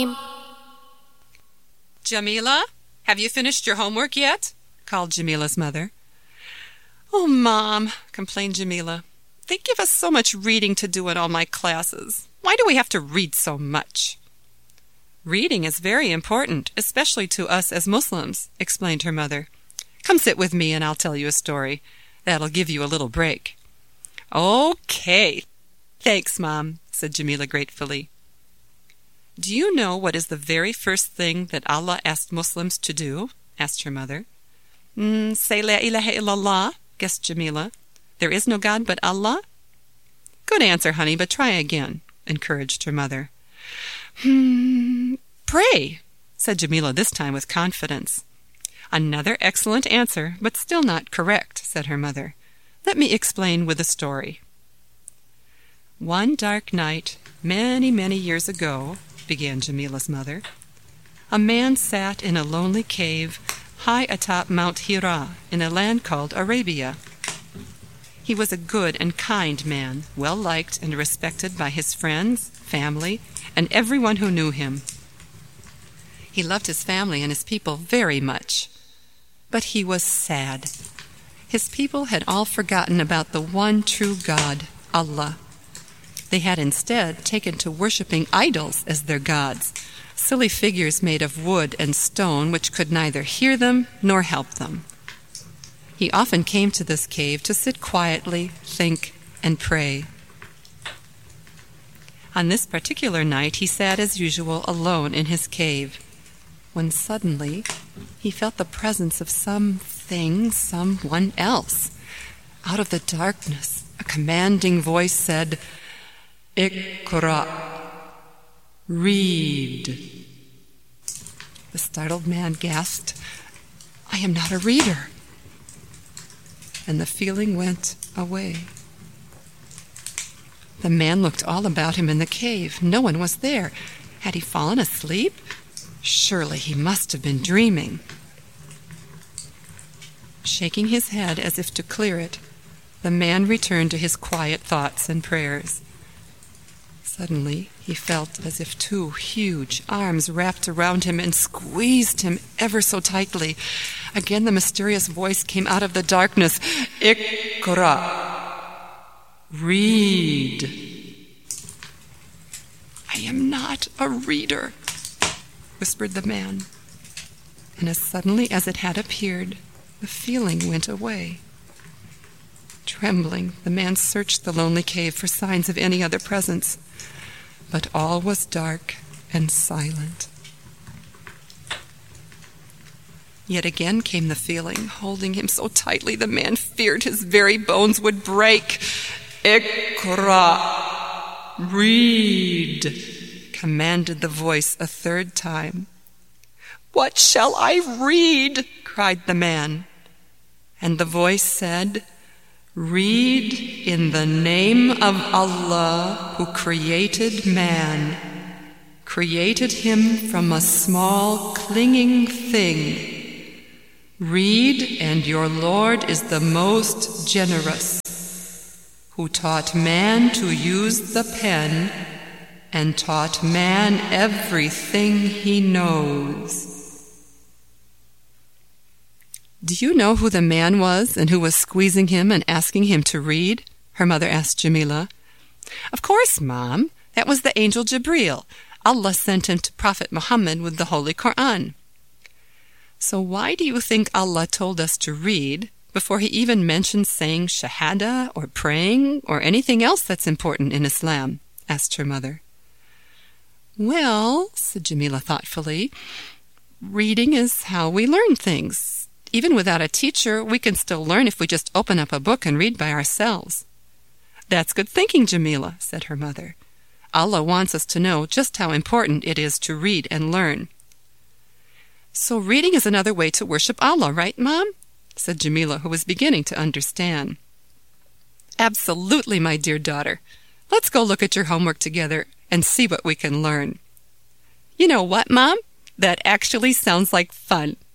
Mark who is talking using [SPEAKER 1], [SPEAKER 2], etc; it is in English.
[SPEAKER 1] Jamila, have you finished your homework yet? Called Jamila's mother. Oh, Mom, complained Jamila. They give us so much reading to do in all my classes. Why do we have to read so much? Reading is very important, especially to us as Muslims, explained her mother. Come sit with me and I'll tell you a story. That'll give you a little break. Okay. Thanks, Mom, said Jamila gratefully. Do you know what is the very first thing that Allah asked Muslims to do? Asked her mother. Say La ilaha illallah, guessed Jamila. There is no God but Allah? Good answer, honey, but try again, encouraged her mother. Pray, said Jamila this time with confidence. Another excellent answer, but still not correct, said her mother. Let me explain with a story. One dark night, many, many years ago, began Jamila's mother, a man sat in a lonely cave high atop Mount Hira in a land called Arabia. He was a good and kind man, well liked and respected by his friends, family, and everyone who knew him. He loved his family and his people very much. But he was sad. His people had all forgotten about the one true God, Allah. They had instead taken to worshipping idols as their gods, silly figures made of wood and stone which could neither hear them nor help them. He often came to this cave to sit quietly, think, and pray. On this particular night he sat as usual alone in his cave, when suddenly he felt the presence of someone else. Out of the darkness, a commanding voice said, "Iqra, read." The startled man gasped, "I am not a reader." And the feeling went away. The man looked all about him in the cave. No one was there. Had he fallen asleep? Surely he must have been dreaming. Shaking his head as if to clear it, the man returned to his quiet thoughts and prayers. Suddenly he felt as if two huge arms wrapped around him and squeezed him ever so tightly. Again the mysterious voice came out of the darkness. "Iqra, read." "I am not a reader," whispered the man. And as suddenly as it had appeared, the feeling went away. Trembling, the man searched the lonely cave for signs of any other presence, but all was dark and silent. Yet again came the feeling, holding him so tightly the man feared his very bones would break. "Iqra, read," commanded the voice a third time. "What shall I read?" cried the man. And the voice said, "Read in the name of Allah who created man, created him from a small clinging thing. Read, and your Lord is the most generous, who taught man to use the pen and taught man everything he knows." "Do you know who the man was and who was squeezing him and asking him to read?" her mother asked Jamila. "Of course, Mom. That was the angel Jibreel. Allah sent him to Prophet Muhammad with the Holy Quran." "So why do you think Allah told us to read before he even mentioned saying shahada or praying or anything else that's important in Islam?" asked her mother. "Well," said Jamila thoughtfully, "reading is how we learn things. Even without a teacher, we can still learn if we just open up a book and read by ourselves." "That's good thinking, Jamila," said her mother. "Allah wants us to know just how important it is to read and learn." "So reading is another way to worship Allah, right, Mom?" said Jamila, who was beginning to understand. "Absolutely, my dear daughter. Let's go look at your homework together and see what we can learn." "You know what, Mom? That actually sounds like fun."